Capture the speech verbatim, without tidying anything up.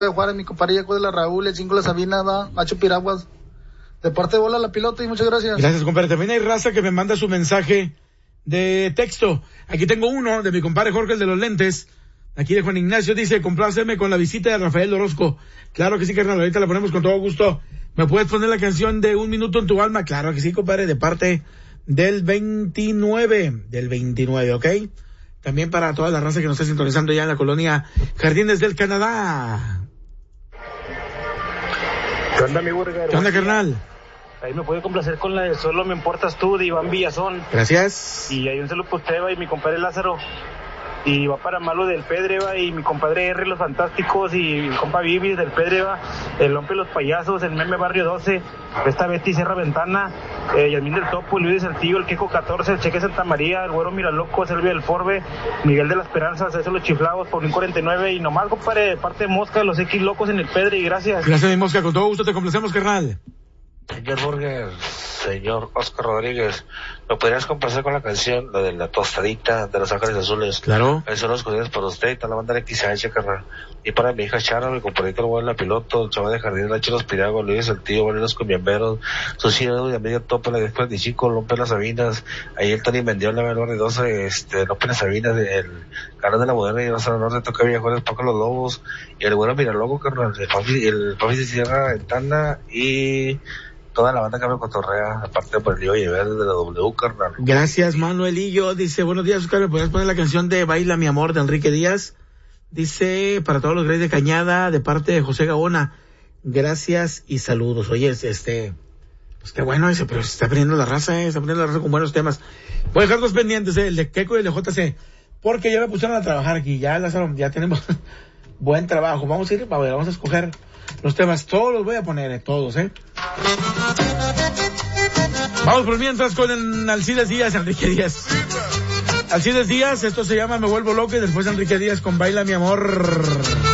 de Juárez, mi compadre Yaco de la Raúl, el cinco de la Sabina, va, Nacho Piraguas. De parte de Bola la Pilota y muchas gracias. Gracias, compadre. También hay raza que me manda su mensaje de texto. Aquí tengo uno de mi compadre Jorge, el de los lentes. Aquí de Juan Ignacio, dice, compláceme con la visita de Rafael Orozco. Claro que sí, carnal, ahorita la ponemos con todo gusto. ¿Me puedes poner la canción de Un Minuto en tu Alma? Claro que sí, compadre, de parte del veintinueve, del veintinueve, ¿ok? También para toda la raza que nos está sintonizando ya en la colonia Jardines del Canadá. ¿Qué onda, mi burger? ¿Qué onda, carnal? Ahí me puede complacer con la de Solo me importas tú, de Iván Villazón. Gracias. Y hay un saludo para usted, va, y mi compadre Lázaro. Y va para Malo del Pedre, va, y mi compadre R, los Fantásticos, y mi compa Vivi del Pedre, va, el Lompe los Payasos, el Meme Barrio doce, esta Betty Sierra Ventana, eh, Yasmín del Topo, el Luis del Saltillo, el Queco catorce, el Cheque Santa María, el Güero Miraloco, Selvia del Forbe, Miguel de la Esperanza, César Los Chiflados, por un cuarenta y nueve, y nomás, compadre, de parte de Mosca, los X Locos en el Pedre, y gracias. Gracias, mi Mosca, con todo gusto te complacemos, carnal. Señor Burger, señor Oscar Rodríguez, ¿me podrías complacer con la canción, la de la tostadita de Los Ángeles Azules? Claro. Esos son los cuidados para usted y toda la banda de X H, carnal. Y para mi hija Chara, mi compadrito, el güey, la piloto, el chaval de Jardín, la Los Piragos, Luis el tío, Vale los Comiamberos, Sucio y a medio tope, la después de Chico, López las Sabinas, ahí el Tony Mendiola, el barrio doce, este, López las Sabinas, el canal de la Moderna y el San Norte, toca Villajuárez, Paco los Lobos, y el güero Miraloco, carnal, el Papi, el Papi de Sierra Ventana, y toda la banda que me cotorrea, aparte por el lío y ver de la W, carnal. Gracias, Manuelillo. Dice, buenos días, Oscar, ¿me podrías poner la canción de Baila mi amor de Enrique Díaz? Dice, para todos los Greyes de Cañada, de parte de José Gaona, gracias y saludos. Oye, este, pues qué bueno ese, pero se está aprendiendo la raza, eh, se está aprendiendo la raza con buenos temas. Voy a dejar dos pendientes, eh, el de Keiko y el de J C, porque ya me pusieron a trabajar aquí, ya Lázaro, ya tenemos buen trabajo. Vamos a ir, a ver, vamos a escoger los temas, todos los voy a poner, eh, todos, eh. Vamos por mientras con el Alcides Díaz, Enrique Díaz. Alcides Díaz, esto se llama Me Vuelvo Loco, y después Enrique Díaz con Baila mi amor.